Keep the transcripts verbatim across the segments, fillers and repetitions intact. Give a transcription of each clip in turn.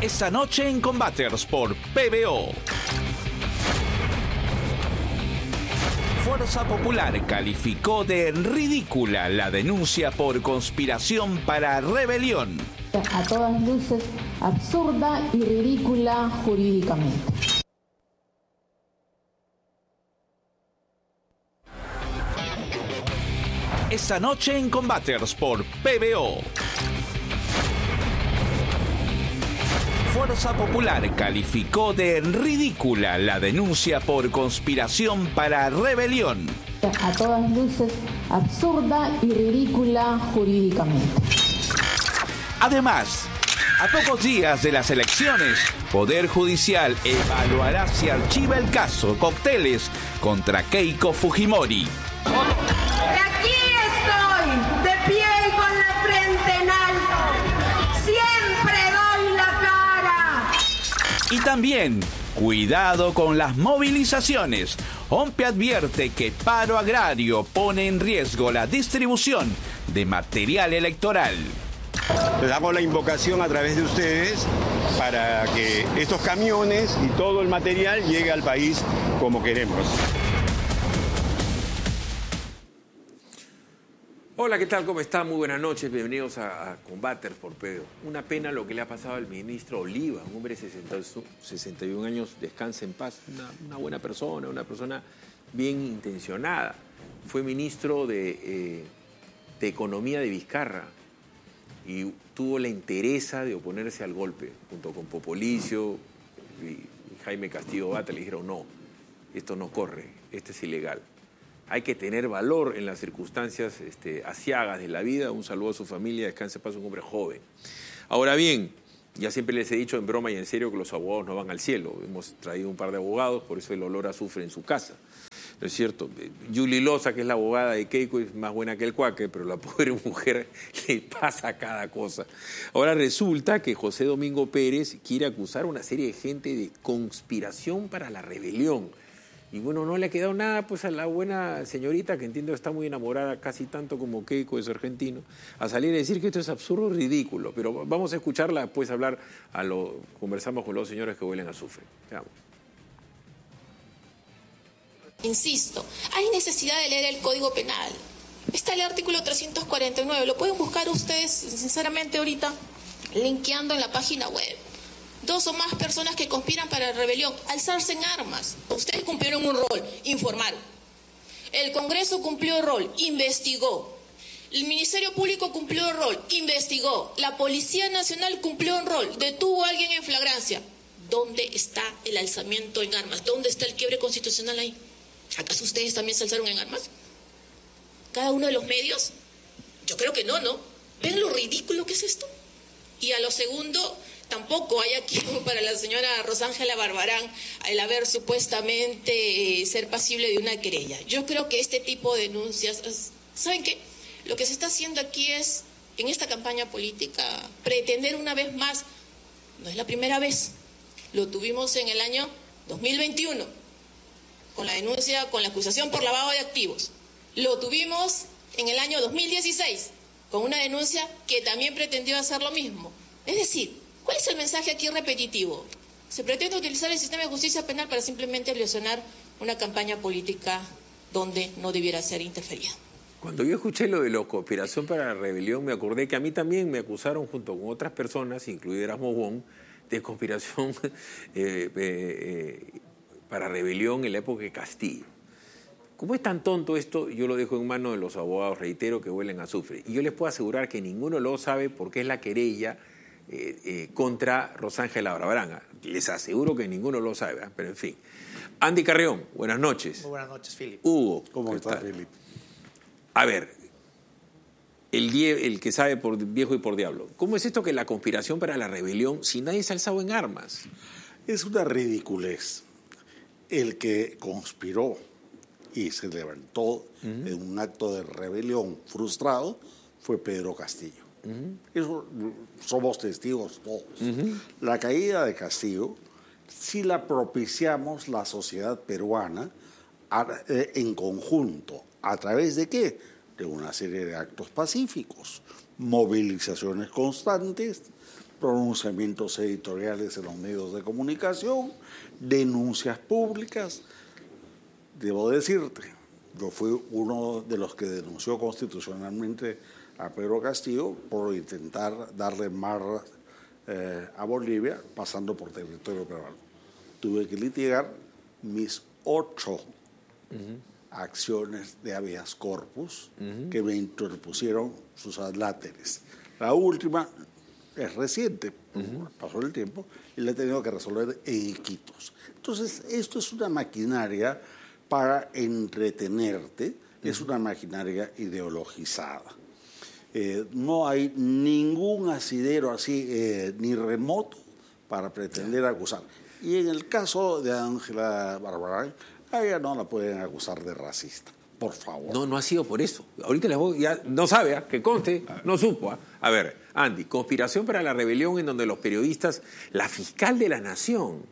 Esta noche en Combaters por P B O. Fuerza Popular calificó de ridícula la denuncia por conspiración para rebelión. A todas luces, absurda y ridícula jurídicamente. Esta noche en Combaters por P B O. Fuerza Popular calificó de ridícula la denuncia por conspiración para rebelión. A todas luces, absurda y ridícula jurídicamente. Además, a pocos días de las elecciones, Poder Judicial evaluará si archiva el caso Cócteles contra Keiko Fujimori. Aquí estoy, de pie y con la frente en alto. Siempre doy la cara. Y también, cuidado con las movilizaciones. OMPE advierte que paro agrario pone en riesgo la distribución de material electoral. Les damos la invocación a través de ustedes para que estos camiones y todo el material llegue al país como queremos. Hola, ¿qué tal? ¿Cómo están? Muy buenas noches. Bienvenidos a, a Combaters por P B O. Una pena lo que le ha pasado al ministro Oliva, un hombre de sesenta y un años, descansa en paz, una, una buena persona, una persona bien intencionada. Fue ministro de, eh, de Economía de Vizcarra y tuvo la entereza de oponerse al golpe, junto con Popolicio y, y Jaime Castillo Bata. Le dijeron, no, esto no corre, esto es ilegal. Hay que tener valor en las circunstancias este, aciagas de la vida. Un saludo a su familia, descanse en paz, un hombre joven. Ahora bien, ya siempre les he dicho en broma y en serio que los abogados no van al cielo. Hemos traído un par de abogados, por eso el olor a azufre en su casa. ¿No es cierto? Yuli Loza, que es la abogada de Keiko, es más buena que el cuaque, pero la pobre mujer le pasa cada cosa. Ahora resulta que José Domingo Pérez quiere acusar a una serie de gente de conspiración para la rebelión. Y bueno, no le ha quedado nada pues a la buena señorita, que entiendo está muy enamorada casi tanto como Keiko de su argentino, a salir a decir que esto es absurdo y ridículo. Pero vamos a escucharla, después hablar, a lo, conversamos con los señores que huelen a azufre. Veamos. Insisto, hay necesidad de leer el Código Penal. Está el artículo trescientos cuarenta y nueve, lo pueden buscar ustedes sinceramente ahorita, linkeando en la página web. Dos o más personas que conspiran para la rebelión, alzarse en armas. Ustedes cumplieron un rol, informaron. El Congreso cumplió el rol, investigó. El Ministerio Público cumplió el rol, investigó. La Policía Nacional cumplió un rol, detuvo a alguien en flagrancia. ¿Dónde está el alzamiento en armas? ¿Dónde está el quiebre constitucional ahí? ¿Acaso ustedes también se alzaron en armas? ¿Cada uno de los medios? Yo creo que no, ¿no? ¿Ven lo ridículo que es esto? Y a lo segundo, tampoco hay aquí para la señora Rosángela Barbarán el haber supuestamente eh, ser pasible de una querella. Yo creo que este tipo de denuncias, ¿saben qué? Lo que se está haciendo aquí es, en esta campaña política, pretender una vez más, no es la primera vez, lo tuvimos en el año dos mil veintiuno, con la denuncia, con la acusación por lavado de activos. Lo tuvimos en el año dos mil dieciséis, con una denuncia que también pretendió hacer lo mismo. Es decir, ¿cuál es el mensaje aquí repetitivo? Se pretende utilizar el sistema de justicia penal para simplemente lesionar una campaña política donde no debiera ser interferida. Cuando yo escuché lo de la conspiración para la rebelión, me acordé que a mí también me acusaron junto con otras personas, incluido Erasmo Wong, de conspiración eh, eh, eh, para rebelión en la época de Castillo. Como es tan tonto esto, yo lo dejo en manos de los abogados, reitero, que huelen a azufre. Y yo les puedo asegurar que ninguno lo sabe porque es la querella eh, eh, contra Rosángela Barbarán. Les aseguro que ninguno lo sabe, ¿eh? Pero en fin. Andy Carrión, buenas noches. Muy buenas noches, Philip. Hugo. ¿Cómo estás, Philip? A ver, el, die, el que sabe por viejo y por diablo. ¿Cómo es esto que la conspiración para la rebelión, si nadie se ha alzado en armas? Es una ridiculez. El que conspiró y se levantó uh-huh. en un acto de rebelión frustrado fue Pedro Castillo. Uh-huh. Eso somos testigos todos. Uh-huh. La caída de Castillo, si la propiciamos la sociedad peruana a, eh, en conjunto, ¿a través de qué? De una serie de actos pacíficos, movilizaciones constantes, pronunciamientos editoriales en los medios de comunicación, denuncias públicas. Debo decirte, yo fui uno de los que denunció constitucionalmente a Pedro Castillo por intentar darle mar eh, a Bolivia pasando por territorio peruano. Tuve que litigar mis ocho uh-huh. acciones de habeas corpus uh-huh. que me interpusieron sus adláteres. La última es reciente, uh-huh. pasó el tiempo, y la he tenido que resolver en Iquitos. Entonces, esto es una maquinaria para entretenerte, uh-huh. es una maquinaria ideologizada. Eh, no hay ningún asidero así, eh, ni remoto, para pretender acusar. Y en el caso de Ángela Barbarán, a ella no la pueden acusar de racista, por favor. No, no ha sido por eso. Ahorita les voy, ya no sabe, ¿eh? Que conste, no supo. ¿eh? A ver, Andy, conspiración para la rebelión en donde los periodistas, la fiscal de la nación,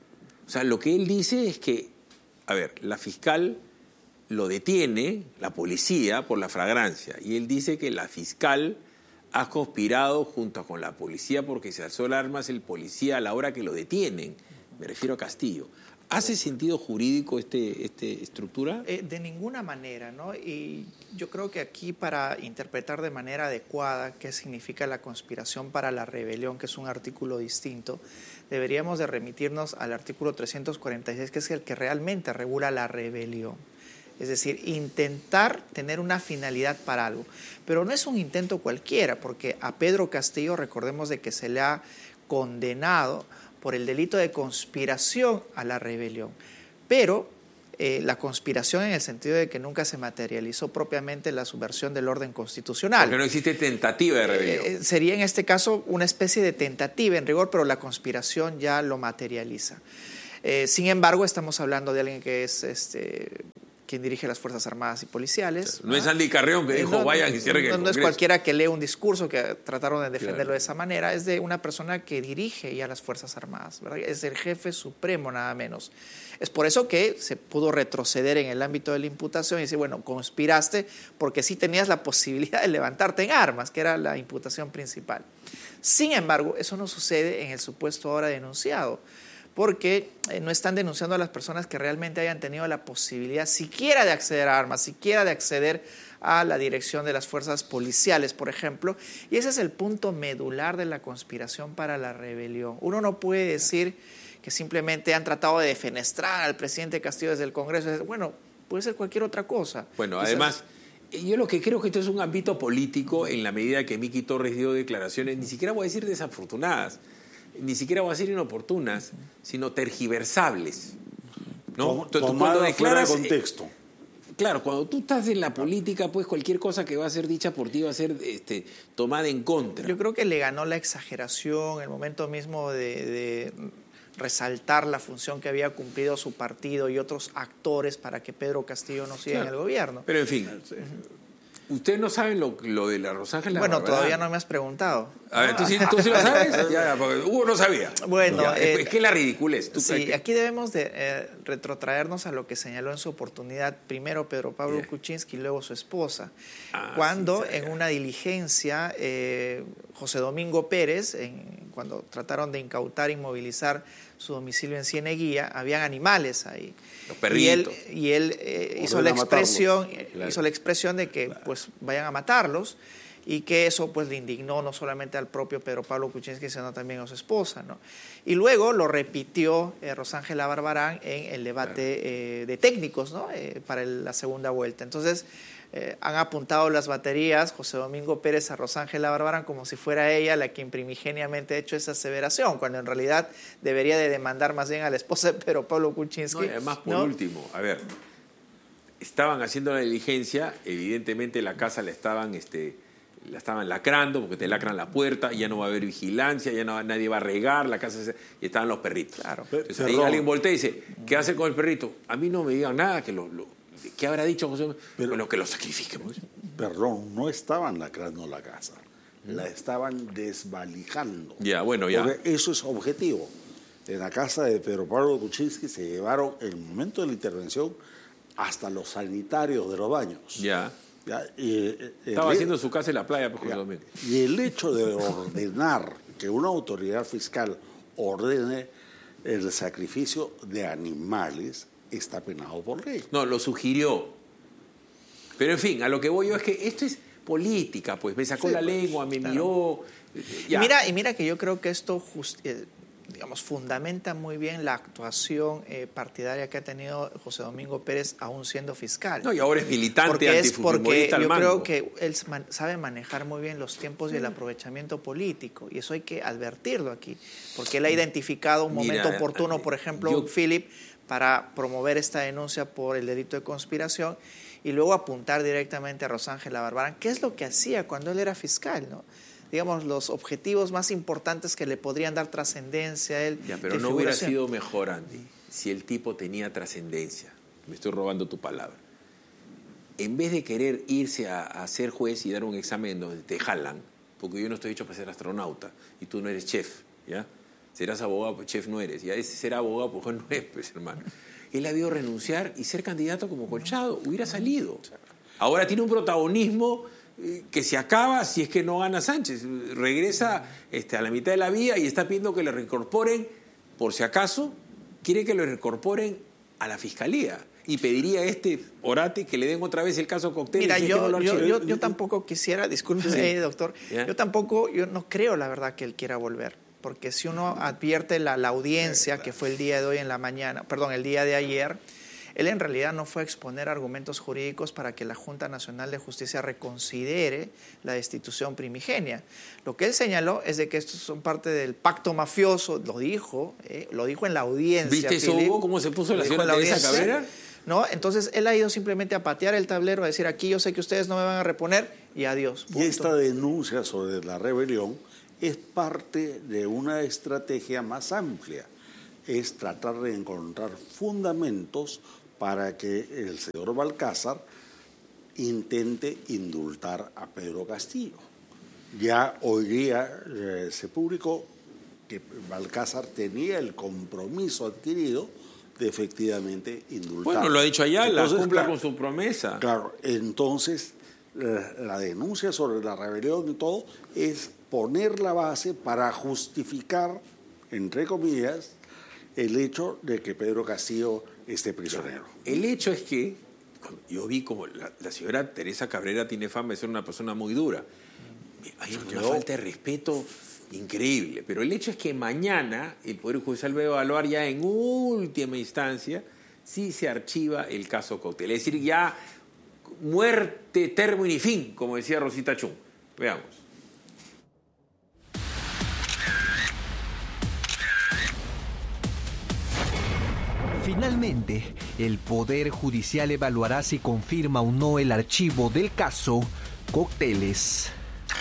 o sea, lo que él dice es que, a ver, la fiscal lo detiene, la policía, por la flagrancia, y él dice que la fiscal ha conspirado junto con la policía porque se alzó las armas el policía a la hora que lo detienen. Me refiero a Castillo. ¿Hace sentido jurídico este, este estructura? Eh, de ninguna manera, ¿no? Y yo creo que aquí, para interpretar de manera adecuada qué significa la conspiración para la rebelión, que es un artículo distinto, deberíamos de remitirnos al artículo trescientos cuarenta y seis, que es el que realmente regula la rebelión. Es decir, intentar tener una finalidad para algo. Pero no es un intento cualquiera, porque a Pedro Castillo, recordemos de que se le ha condenado por el delito de conspiración a la rebelión. Pero eh, la conspiración en el sentido de que nunca se materializó propiamente la subversión del orden constitucional. Porque no existe tentativa de rebelión. Eh, sería en este caso una especie de tentativa en rigor, pero la conspiración ya lo materializa. Eh, sin embargo, estamos hablando de alguien que es este, quien dirige las Fuerzas Armadas y Policiales. No, ¿no? es Andy Carrión que dijo, no, vayan y cierren el Congreso. No es cualquiera que lee un discurso que trataron de defenderlo claro. de esa manera, es de una persona que dirige ya las Fuerzas Armadas, ¿verdad? Es el jefe supremo, nada menos. Es por eso que se pudo retroceder en el ámbito de la imputación y decir, bueno, conspiraste porque sí tenías la posibilidad de levantarte en armas, que era la imputación principal. Sin embargo, eso no sucede en el supuesto ahora denunciado, porque eh, no están denunciando a las personas que realmente hayan tenido la posibilidad siquiera de acceder a armas, siquiera de acceder a la dirección de las fuerzas policiales, por ejemplo, y ese es el punto medular de la conspiración para la rebelión. Uno no puede decir que simplemente han tratado de defenestrar al presidente Castillo desde el Congreso. Bueno, puede ser cualquier otra cosa. Bueno, Quizás... además, yo lo que creo que esto es un ámbito político en la medida que Miki Torres dio declaraciones, ni siquiera voy a decir desafortunadas, ni siquiera voy a decir inoportunas, sino tergiversables, ¿no? Tom, tomada fuera de contexto. Claro, cuando tú estás en la política, pues cualquier cosa que va a ser dicha por ti va a ser este, tomada en contra. Yo creo que le ganó la exageración, el momento mismo de, de resaltar la función que había cumplido su partido y otros actores para que Pedro Castillo no siga claro. en el gobierno. Pero en fin... ¿Ustedes no saben lo, lo de la Rosángela? Bueno, Barbarán? Todavía no me has preguntado. A ver, ¿tú sí, ¿tú sí lo sabes? ya, ya, porque Hugo no sabía. Bueno, ya, eh, es que la ridiculez. ¿Tú sí, que... aquí debemos de eh, retrotraernos a lo que señaló en su oportunidad primero Pedro Pablo yeah. Kuczynski y luego su esposa. Ah, cuando sí, en una diligencia eh, José Domingo Pérez, en, cuando trataron de incautar, inmovilizar su domicilio en Cieneguía, habían animales ahí. Los perritos. Y él, y él eh, hizo la expresión, claro. hizo la expresión de que claro. pues vayan a matarlos, y que eso pues le indignó no solamente al propio Pedro Pablo Kuczynski, sino también a su esposa, ¿no? Y luego lo repitió eh, Rosángela Barbarán en el debate claro. eh, de técnicos, ¿no? Eh, para el, la segunda vuelta. Entonces, eh, han apuntado las baterías José Domingo Pérez a Rosángela Barbarán como si fuera ella la que imprimigeniamente ha hecho esa aseveración, cuando en realidad debería de demandar más bien a la esposa de Pedro Pablo Kuczynski. No, además, por ¿no? último, a ver, estaban haciendo la diligencia, evidentemente la casa la estaban... este la estaban lacrando, porque te lacran la puerta, ya no va a haber vigilancia, ya no, nadie va a regar, la casa se, y estaban los perritos. Claro. Entonces, ahí alguien voltea y dice, ¿qué hace con el perrito? A mí no me digan nada, que lo, lo, ¿qué habrá dicho José? Pero, bueno, que lo sacrifiquemos. Perdón, no estaban lacrando la casa, la estaban desvalijando. Ya, bueno, ya. Porque eso es objetivo. En la casa de Pedro Pablo Kuczynski se llevaron, en el momento de la intervención, hasta los sanitarios de los baños. Ya. Ya, y, Estaba el, haciendo su casa en la playa, por José Domingo. Y el hecho de ordenar que una autoridad fiscal ordene el sacrificio de animales está penado por ley. No, lo sugirió. Pero en fin, a lo que voy yo es que esto es política, pues me sacó sí, la pues, lengua, me claro. miró. Y mira, y mira que yo creo que esto just, eh, digamos, fundamenta muy bien la actuación eh, partidaria que ha tenido José Domingo Pérez aún siendo fiscal. No, y ahora es militante porque es porque al yo mango. creo que él man, sabe manejar muy bien los tiempos y el aprovechamiento político, y eso hay que advertirlo aquí, porque él ha identificado un momento Mira, oportuno, por ejemplo, yo, Philip, para promover esta denuncia por el delito de conspiración y luego apuntar directamente a Rosángela Barbarán, que es lo que hacía cuando él era fiscal, ¿no? Digamos, los objetivos más importantes que le podrían dar trascendencia a él. Ya, pero no hubiera sido mejor, Andy, si el tipo tenía trascendencia. Me estoy robando tu palabra. En vez de querer irse a, a ser juez y dar un examen donde te jalan, porque yo no estoy hecho para ser astronauta y tú no eres chef, ¿ya? Serás abogado, pues chef no eres. Ya ese ser abogado, pues no es, pues, hermano. Él ha debido renunciar y ser candidato como Colchado. Hubiera salido. Ahora tiene un protagonismo que se acaba si es que no gana Sánchez. Regresa este, a la mitad de la vía y está pidiendo que le reincorporen, por si acaso, quiere que lo reincorporen a la Fiscalía. Y pediría a este Orate que le den otra vez el caso Cócteles. Mira, si yo, es que no yo, yo, yo tampoco quisiera, discúlpeme, sí. doctor, ¿Ya? yo tampoco, yo no creo la verdad que él quiera volver. Porque si uno advierte la, la audiencia, sí, claro. que fue el día de hoy en la mañana, perdón, el día de ayer, él en realidad no fue a exponer argumentos jurídicos para que la Junta Nacional de Justicia reconsidere la destitución primigenia. Lo que él señaló es de que estos son parte del pacto mafioso, lo dijo, eh, lo dijo en la audiencia. ¿Viste eso, Hugo, cómo se puso la señora Teresa Cabrera? ¿No? Entonces él ha ido simplemente a patear el tablero, a decir aquí yo sé que ustedes no me van a reponer y adiós. Punto. Y esta denuncia sobre la rebelión es parte de una estrategia más amplia, es tratar de encontrar fundamentos para que el señor Balcázar intente indultar a Pedro Castillo. Ya hoy día eh, se publicó que Balcázar tenía el compromiso adquirido de efectivamente indultar. Bueno, lo ha dicho Ayala, cumpla claro, con su promesa. Claro, entonces eh, la denuncia sobre la rebelión y todo es poner la base para justificar, entre comillas, el hecho de que Pedro Castillo esté prisionero. El hecho es que yo vi como la, la señora Teresa Cabrera tiene fama de ser una persona muy dura. Hay una quedó... falta de respeto increíble. Pero el hecho es que mañana el Poder Judicial va a evaluar ya en última instancia si se archiva el caso Cócteles. Es decir, ya muerte, término y fin, como decía Rosita Chun. Veamos. Finalmente, el Poder Judicial evaluará si confirma o no el archivo del caso Cócteles.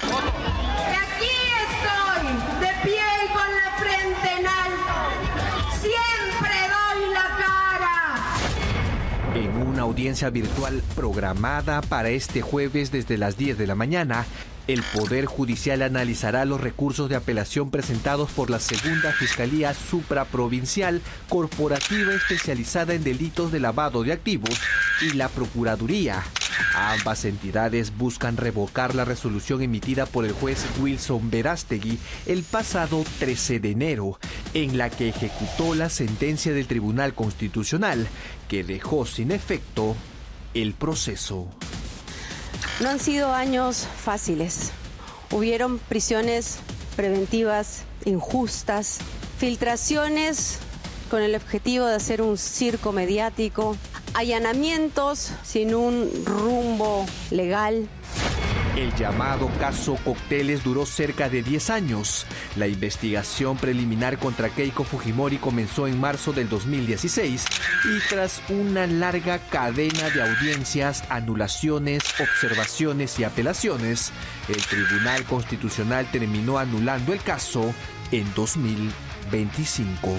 Aquí estoy, de pie y con la frente en alto. Siempre doy la cara. En una audiencia virtual programada para este jueves desde las diez de la mañana, el Poder Judicial analizará los recursos de apelación presentados por la Segunda Fiscalía Supraprovincial Corporativa Especializada en Delitos de Lavado de Activos y la Procuraduría. Ambas entidades buscan revocar la resolución emitida por el juez Wilson Verástegui el pasado trece de enero, en la que ejecutó la sentencia del Tribunal Constitucional que dejó sin efecto el proceso. No han sido años fáciles. Hubieron prisiones preventivas injustas, filtraciones con el objetivo de hacer un circo mediático, allanamientos sin un rumbo legal. El llamado caso Cócteles duró cerca de diez años. La investigación preliminar contra Keiko Fujimori comenzó en marzo del dos mil dieciséis y tras una larga cadena de audiencias, anulaciones, observaciones y apelaciones, el Tribunal Constitucional terminó anulando el caso en dos mil veinticinco.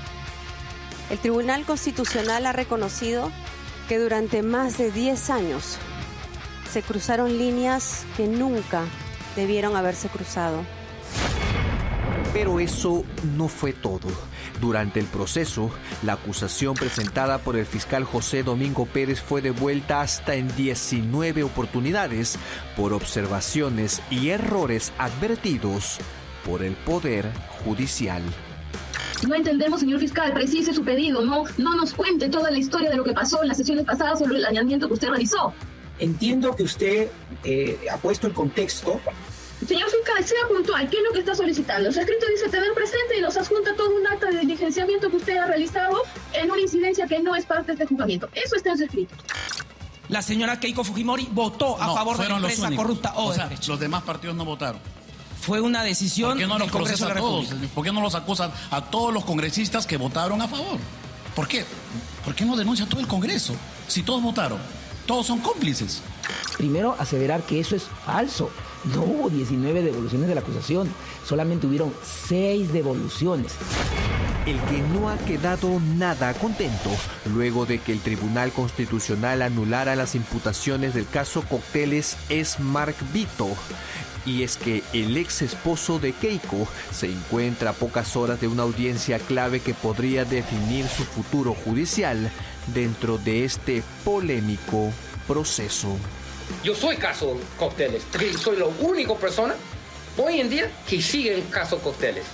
El Tribunal Constitucional ha reconocido que durante más de diez años se cruzaron líneas que nunca debieron haberse cruzado. Pero eso no fue todo. Durante el proceso, la acusación presentada por el fiscal José Domingo Pérez fue devuelta hasta en diecinueve oportunidades por observaciones y errores advertidos por el Poder Judicial. No entendemos, señor fiscal, precise su pedido, no, no nos cuente toda la historia de lo que pasó en las sesiones pasadas sobre el allanamiento que usted realizó. Entiendo que usted eh, ha puesto el contexto. Señor fiscal, sea puntual, ¿qué es lo que está solicitando? Su escrito dice tener presente y nos adjunta todo un acta de diligenciamiento que usted ha realizado en una incidencia que no es parte de este juzgamiento. Eso está en su escrito. La señora Keiko Fujimori votó a no, favor de la empresa corrupta Odebrecht. O sea, los demás partidos no votaron. Fue una decisión ¿Por qué no del los Congreso de la todos? República? ¿Por qué no los acusan a todos los congresistas que votaron a favor? ¿Por qué? ¿Por qué no denuncia todo el Congreso? Si todos votaron, todos son cómplices. Primero, aseverar que eso es falso. No hubo diecinueve devoluciones de la acusación, solamente hubieron seis devoluciones. El que no ha quedado nada contento luego de que el Tribunal Constitucional anulara las imputaciones del caso Cócteles es Mark Vito. Y es que el ex esposo de Keiko se encuentra a pocas horas de una audiencia clave que podría definir su futuro judicial dentro de este polémico proceso. Yo soy caso Cócteles, soy la única persona hoy en día que sigue el caso Cócteles.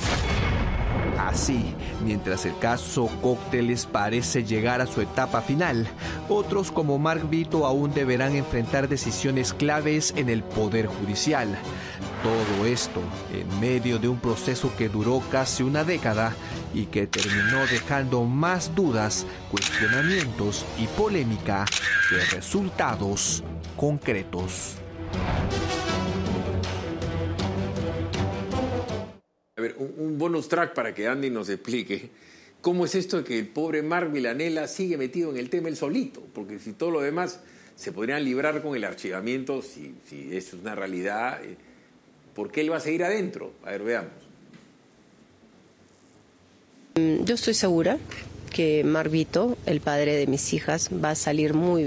Así, mientras el caso Cócteles parece llegar a su etapa final, otros como Mark Vito aún deberán enfrentar decisiones claves en el Poder Judicial. Todo esto en medio de un proceso que duró casi una década y que terminó dejando más dudas, cuestionamientos y polémica que resultados concretos. A ver, un, un bonus track para que Andy nos explique cómo es esto de que el pobre Mark Villanela sigue metido en el tema él solito, porque si todo lo demás se podrían librar con el archivamiento, si, si eso es una realidad, eh, ¿por qué él va a seguir adentro? A ver, veamos. Yo estoy segura que Mark Vito, el padre de mis hijas, va a salir muy bien.